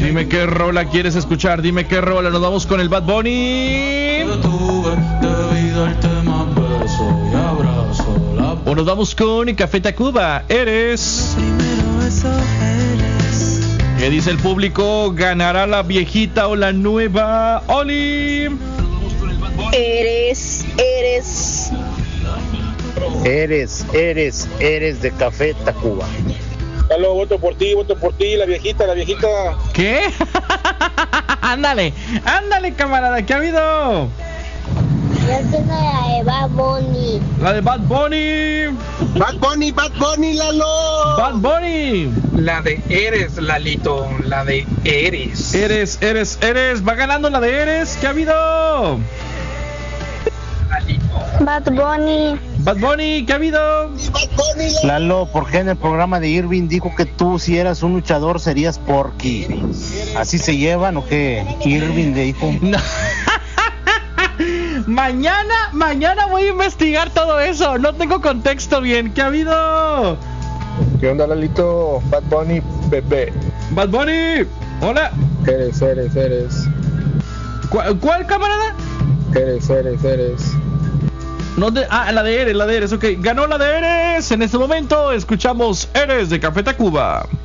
Dime qué rola quieres escuchar, dime qué rola. Nos vamos con el Bad Bunny. O nos vamos con Café Tacuba. Eres. ¿Qué dice el público? ¿Ganará la viejita o la nueva? ¡Oli! Eres de Café Tacuba. Aló, voto por ti, la viejita. ¿Qué? Ándale, camarada, ¿qué ha habido? Yo tengo la de Bad Bunny. La de Bad Bunny. Bad Bunny, Lalo. Bad Bunny. La de Eres, Lalito, la de Eres. Eres. Va ganando la de Eres, ¿qué ha habido? Bad Bunny, ¿qué ha habido? Lalo, ¿por qué en el programa de Irving dijo que tú si eras un luchador serías Porky? ¿Así se llevan o qué? Irving le dijo. No. Mañana voy a investigar todo eso. No tengo contexto bien. ¿Qué ha habido? ¿Qué onda, Lalito? Bad Bunny, bebé. Bad Bunny. Hola. Eres. ¿Cuál camarada? Eres. No la de Eres, ok. Ganó la de Eres. En este momento escuchamos Eres de Café Tacuba.